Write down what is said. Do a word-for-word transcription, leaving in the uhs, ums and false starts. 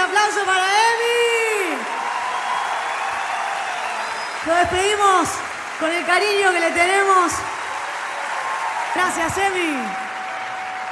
aplauso para Emi. Lo despedimos con el cariño que le tenemos. Gracias, Emi.